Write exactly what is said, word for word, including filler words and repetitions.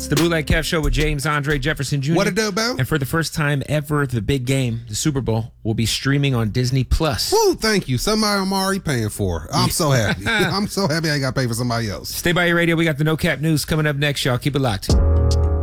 the Bootleg Kev Show with James Andre Jefferson Junior What it do, Bo? And for the first time ever, the big game, the Super Bowl, will be streaming on Disney Plus. Woo, thank you. Somebody I'm already paying for. I'm so happy. I'm so happy I got to pay for somebody else. Stay by your radio. We got the No Cap News coming up next, y'all. Keep it locked.